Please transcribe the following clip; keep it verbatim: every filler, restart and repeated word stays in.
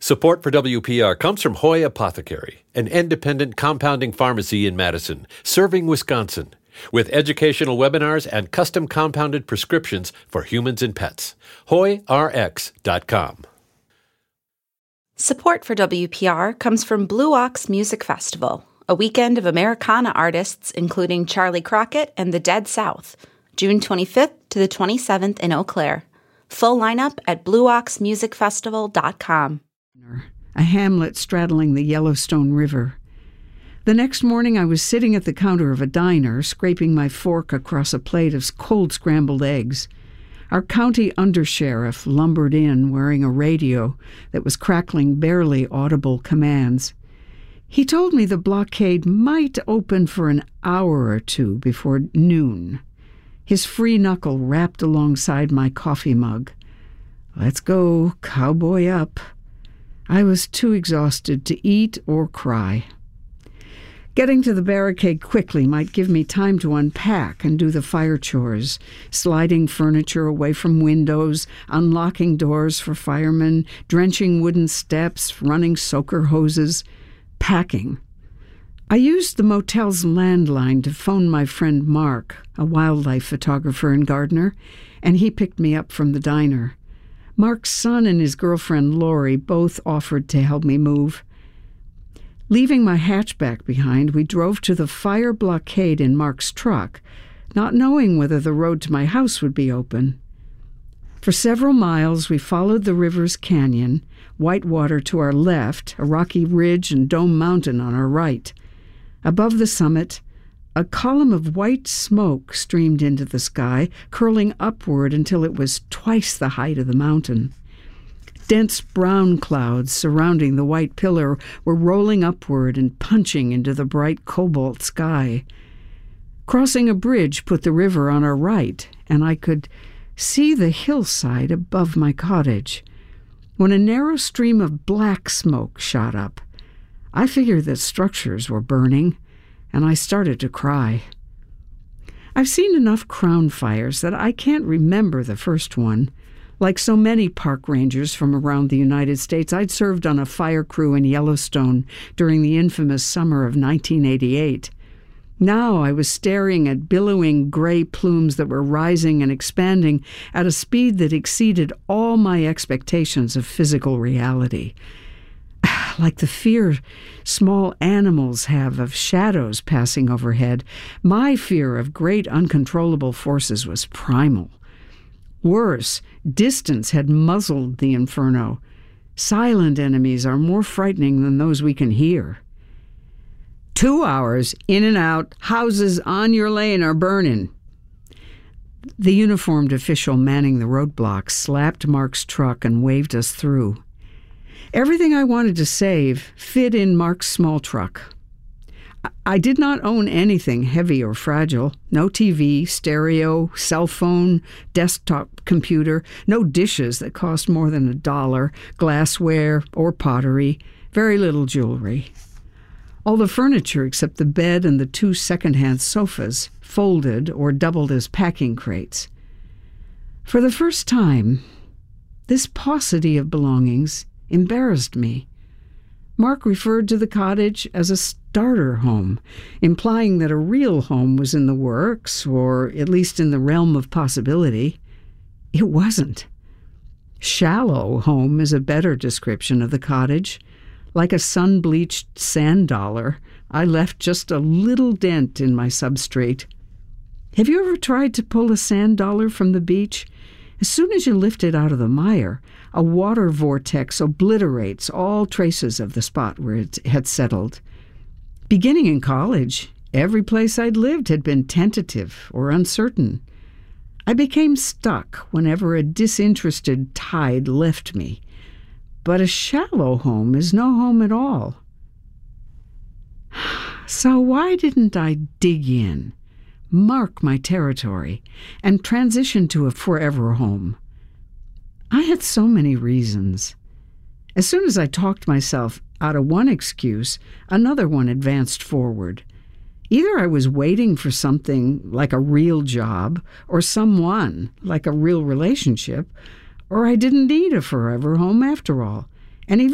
Support for W P R comes from Hoy Apothecary, an independent compounding pharmacy in Madison, serving Wisconsin, with educational webinars and custom compounded prescriptions for humans and pets. hoy r x dot com. Support for W P R comes from Blue Ox Music Festival, a weekend of Americana artists including Charlie Crockett and the Dead South, June twenty-fifth to the twenty-seventh in Eau Claire. Full lineup at blue ox music festival dot com. A hamlet straddling the Yellowstone River. The next morning I was sitting at the counter of a diner, scraping my fork across a plate of cold scrambled eggs. Our county undersheriff lumbered in wearing a radio that was crackling barely audible commands. He told me the blockade might open for an hour or two before noon. His free knuckle wrapped alongside my coffee mug. Let's go, cowboy up. I was too exhausted to eat or cry. Getting to the barricade quickly might give me time to unpack and do the fire chores, sliding furniture away from windows, unlocking doors for firemen, drenching wooden steps, running soaker hoses, packing. I used the motel's landline to phone my friend Mark, a wildlife photographer and gardener, and he picked me up from the diner. Mark's son and his girlfriend Lori both offered to help me move. Leaving my hatchback behind, we drove to the fire blockade in Mark's truck, not knowing whether the road to my house would be open. For several miles, we followed the river's canyon, Whitewater to our left, a rocky ridge and Dome Mountain on our right. Above the summit, a column of white smoke streamed into the sky, curling upward until it was twice the height of the mountain. Dense brown clouds surrounding the white pillar were rolling upward and punching into the bright cobalt sky. Crossing a bridge put the river on our right, and I could see the hillside above my cottage. When a narrow stream of black smoke shot up, I figured that structures were burning, and I started to cry. I've seen enough crown fires that I can't remember the first one. Like so many park rangers from around the United States, I'd served on a fire crew in Yellowstone during the infamous summer of nineteen eighty-eight. Now I was staring at billowing gray plumes that were rising and expanding at a speed that exceeded all my expectations of physical reality. Like the fear small animals have of shadows passing overhead, my fear of great uncontrollable forces was primal. Worse, distance had muzzled the inferno. Silent enemies are more frightening than those we can hear. Two hours, in and out, houses on your lane are burning. The uniformed official manning the roadblocks slapped Mark's truck and waved us through. Everything I wanted to save fit in Mark's small truck. I did not own anything heavy or fragile. No T V, stereo, cell phone, desktop computer, no dishes that cost more than a dollar, glassware or pottery, very little jewelry. All the furniture except the bed and the two second-hand sofas folded or doubled as packing crates. For the first time, this paucity of belongings embarrassed me. Mark referred to the cottage as a starter home, implying that a real home was in the works, or at least in the realm of possibility. It wasn't. Shallow home is a better description of the cottage. Like a sun-bleached sand dollar, I left just a little dent in my substrate. Have you ever tried to pull a sand dollar from the beach? As soon as you lift it out of the mire, a water vortex obliterates all traces of the spot where it had settled. Beginning in college, every place I'd lived had been tentative or uncertain. I became stuck whenever a disinterested tide left me. But a shallow home is no home at all. So why didn't I dig in, mark my territory, and transition to a forever home? I had so many reasons. As soon as I talked myself out of one excuse, another one advanced forward. Either I was waiting for something like a real job, or someone like a real relationship, or I didn't need a forever home after all. And even